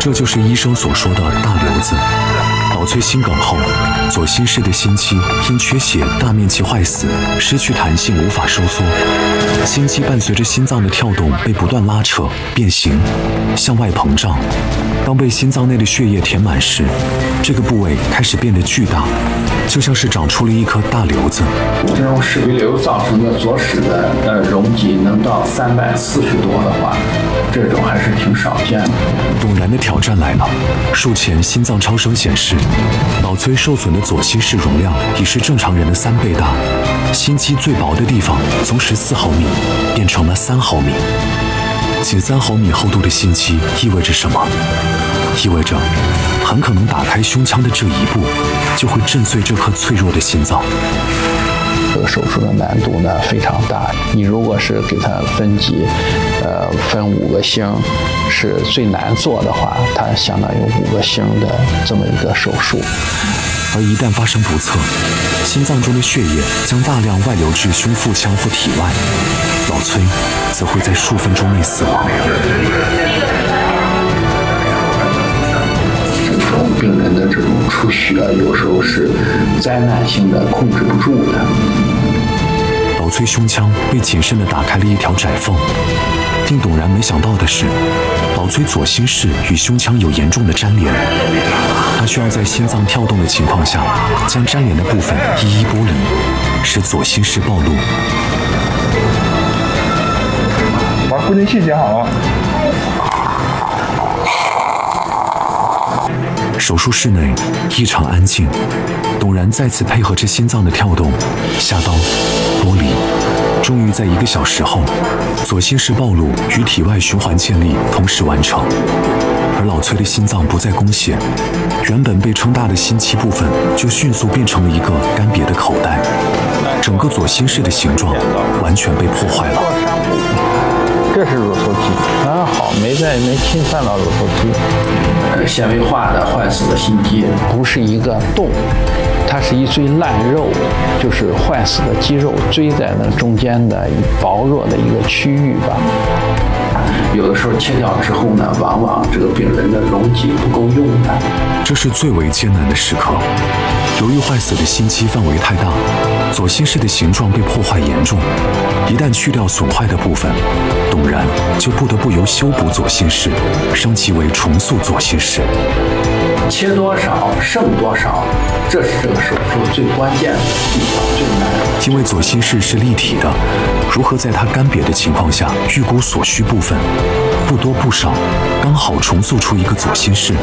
这就是医生所说的大瘤子。老崔心梗后，左心室的心肌因缺血大面积坏死，失去弹性，无法收缩。心肌伴随着心脏的跳动被不断拉扯、变形、向外膨胀。当被心脏内的血液填满时，这个部位开始变得巨大，就像是长出了一颗大瘤子。 这种室壁瘤造成的左室的容积能到340多的话，这种还是挺少见的。 董然的挑战来了，术前心脏超声显示，老崔受损的左心室容量已是正常人的3倍大，心肌最薄的地方从14毫米变成了3毫米。仅3毫米厚度的心肌意味着什么？意味着很可能打开胸腔的这一步，就会震碎这颗脆弱的心脏。 这个手术的难度呢非常大，你如果是给它分级，分5个星是最难做的话，它相当于5个星的这么一个手术。 而一旦发生不测，心脏中的血液将大量外流至胸腹腔或体外，老崔则会在数分钟内死亡。 这种病人的这种出血，有时候是灾难性的，控制不住的。 老崔胸腔被谨慎地打开了一条窄缝。令董然没想到的是，老崔左心室与胸腔有严重的粘连，他需要在心脏跳动的情况下，将粘连的部分一一剥离，使左心室暴露。 把呼吸器接好了。 手术室内异常安静，董然再次配合着心脏的跳动，下刀、剥离。终于在1个小时后，左心室暴露与体外循环建立同时完成，而老崔的心脏不再供血，原本被撑大的心肌部分就迅速变成了一个干瘪的口袋，整个左心室的形状完全被破坏了。 这是乳头肌，好，没侵犯到乳头肌。纤维化的坏死的心肌不是一个洞，它是一堆烂肉，就是坏死的肌肉堆在那中间的薄弱的一个区域吧。有的时候切掉之后呢，往往这个病人的容积不够用的。 这是最为艰难的时刻。由于坏死的心肌范围太大，左心室的形状被破坏严重。一旦去掉损坏的部分，董然就不得不由修补左心室升级为重塑左心室。 切多少剩多少，这是这个手术最关键的地方，最难的。 因为左心室是立体的，如何在它干瘪的情况下预估所需部分，不多不少，刚好重塑出一个左心室，